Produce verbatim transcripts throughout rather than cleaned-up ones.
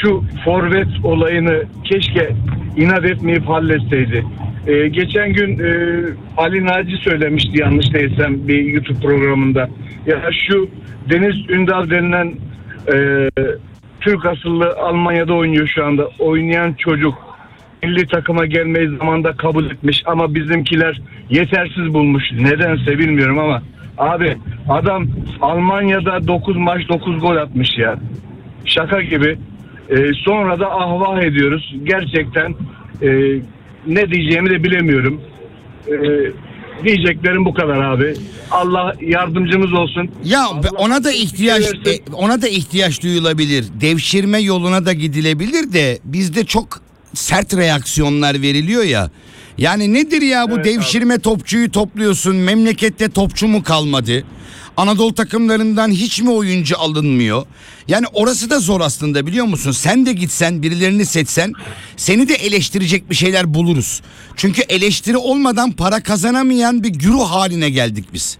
şu forvet olayını keşke inat etmeyip halletseydi. Ee, geçen gün e, Ali Naci söylemişti yanlış değilsem bir YouTube programında. Ya şu Deniz Ündar denilen e, Türk asıllı Almanya'da oynuyor şu anda. Oynayan çocuk milli takıma gelmeyi zamanda kabul etmiş ama bizimkiler yetersiz bulmuş. Nedense bilmiyorum ama abi adam Almanya'da dokuz maç dokuz gol atmış ya. Şaka gibi. Ee, sonra da ahvah ediyoruz. Gerçekten e, ne diyeceğimi de bilemiyorum. Ee, diyeceklerim bu kadar abi. Allah yardımcımız olsun. Ya Allah ona da ihtiyaç versin. e, ona da ihtiyaç duyulabilir. Devşirme yoluna da gidilebilir de bizde çok sert reaksiyonlar veriliyor ya. Yani nedir ya bu Evet devşirme abi. topçuyu topluyorsun, memlekette topçu mu kalmadı? Anadolu takımlarından hiç mi oyuncu alınmıyor? Yani orası da zor aslında, biliyor musun? Sen de gitsen, birilerini seçsen seni de eleştirecek bir şeyler buluruz. Çünkü eleştiri olmadan para kazanamayan bir güruh haline geldik biz.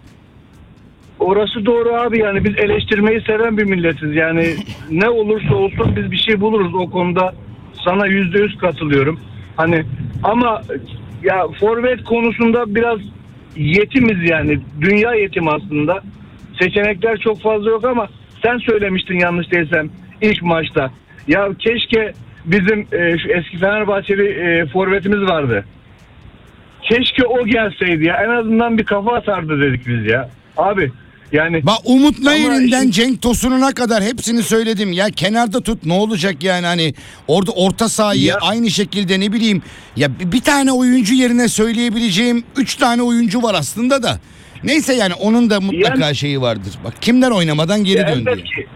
Orası doğru abi, yani biz eleştirmeyi seven bir milletiz. Yani ne olursa olsun biz bir şey buluruz o konuda. Sana yüzde yüz katılıyorum. Hani ama ya forvet konusunda biraz yetimiz yani. Dünya yetim aslında. Seçenekler çok fazla yok ama sen söylemiştin yanlış değilsem ilk maçta. Ya keşke bizim e, şu eski Fenerbahçeli e, forvetimiz vardı. Keşke o gelseydi ya. En azından bir kafa atardı dedik biz ya. Abi yani. Bak Umut Nayır'ından şimdi... Cenk Tosun'una kadar hepsini söyledim. Ya kenarda tut, ne olacak yani, hani orada orta sahayı Ya. aynı şekilde, ne bileyim. Ya bir tane oyuncu yerine söyleyebileceğim üç tane oyuncu var aslında da. Neyse yani onun da mutlaka Yani, şeyi vardır. Bak kimler oynamadan geri ya döndü. ki.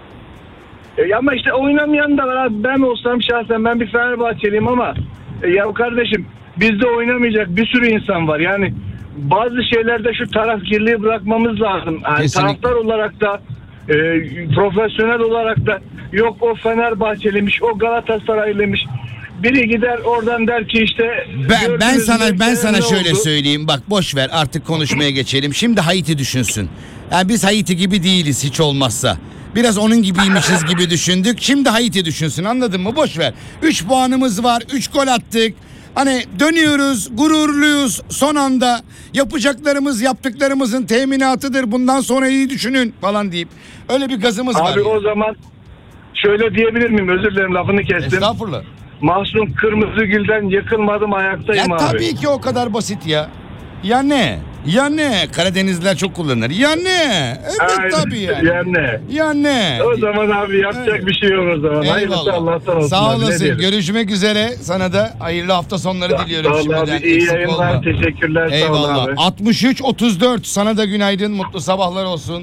E, ama işte oynamayan da var abi. Ben olsam şahsen ben bir Fenerbahçeliyim ama e, ya kardeşim bizde oynamayacak bir sürü insan var. Yani bazı şeylerde şu tarafkirliği bırakmamız lazım. Yani Kesinlikle. taraftar olarak da e, profesyonel olarak da yok o Fenerbahçeliymiş, o Galatasaraylıymış. Biri gider oradan der ki işte Ben, ben sana ben sana ne şöyle oldu? söyleyeyim. Bak boş ver artık, konuşmaya geçelim. Şimdi Haiti düşünsün. Yani biz Haiti gibi değiliz hiç olmazsa. Biraz onun gibiymişiz gibi düşündük. Şimdi Haiti düşünsün, anladın mı? Boş ver. üç puanımız var. üç gol attık. Hani dönüyoruz, gururluyuz son anda. Yapacaklarımız yaptıklarımızın teminatıdır. Bundan sonra iyi düşünün falan deyip öyle bir gazımız var. Abi yani. o zaman şöyle diyebilir miyim? Özür dilerim, lafını kestim. Estağfurullah. Mahsun Kırmızıgül'den yıkılmadım ayaktayım Ya abi. tabii ki o kadar basit ya. Ya ne? Ya ne? Karadenizliler çok kullanır. Ya ne? Evet Aynen, tabii yani. Ya ne? Ya ne? O zaman abi yapacak Evet. bir şey yok o zaman. Hayırlısı Allah'tan olsun. Sağ abi, ne olasın. diyelim? Görüşmek üzere. Sana da hayırlı hafta sonları diliyorum Sağ ol şimdiden. abi. İyi Eksik yayınlar. olma. Teşekkürler. Sağ ol Eyvallah. abi. altmış üç otuz dört. Sana da günaydın. Mutlu sabahlar olsun.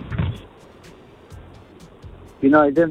Günaydın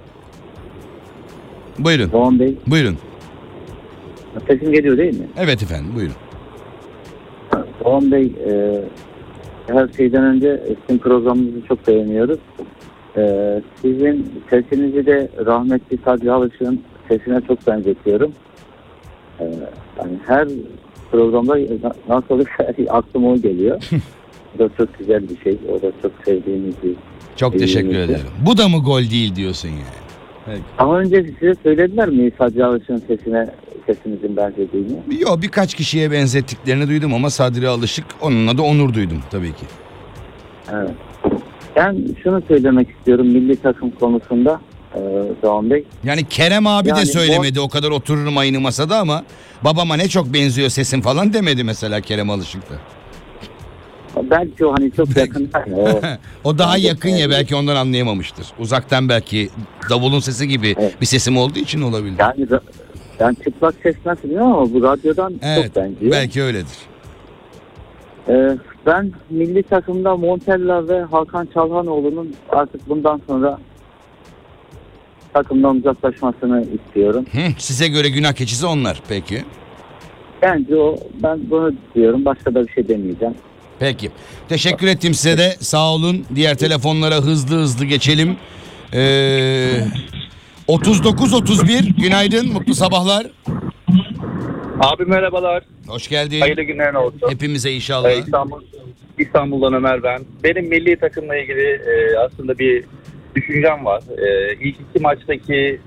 Buyurun. Doğan Bey. Buyurun. Sesim geliyor değil mi? Evet efendim, buyurun. Doğan Bey, e, her şeyden önce sizin programınızı çok beğeniyoruz. E, sizin sesinizi de rahmetli Sadri Alışık'ın sesine çok benzetiyorum. E, yani her programda nasıl olursa aklıma o geliyor. O da çok güzel bir şey. O da çok sevdiğimiz bir Çok bir teşekkür yönetmen. ederim. Bu da mı gol değil diyorsun yani? Peki. Daha önce size söylediler mi Sadri Alışık'ın sesine sesinizin benzediğini? Yok, birkaç kişiye benzettiklerini duydum ama Sadri Alışık, onunla da onur duydum tabii ki. Evet. Ben şunu söylemek istiyorum milli takım konusunda e, Doğan Bey. Yani Kerem abi Yani de bu- söylemedi o kadar otururum aynı masada ama babama ne çok benziyor sesin falan demedi mesela Kerem Alışık da. Belki o hani çok yakın. o, O daha Bence- yakın ya, belki ondan anlayamamıştır. Uzaktan belki davulun sesi gibi Evet. bir sesim olduğu için olabilir. yani ra- ben çıplak ses nasıl bilmiyorum ama bu radyodan Evet, çok benziyor. belki öyledir. E, ben milli takımda Montella ve Hakan Çalhanoğlu'nun artık bundan sonra takımdan uzaklaşmasını istiyorum. Hı, size göre günah keçisi onlar peki. Bence o, ben bunu diyorum, başka da bir şey demeyeceğim. Peki. Teşekkür ettim size de. Sağ olun. Diğer telefonlara hızlı hızlı geçelim. Ee, otuz dokuz otuz bir. Günaydın. Mutlu sabahlar. Abi merhabalar. Hoş geldin. Hayırlı günler olsun. Hepimize inşallah. Ee, İstanbul, İstanbul'dan Ömer ben. Benim milli takımla ilgili e, aslında bir düşüncem var. E, ilk iki maçtaki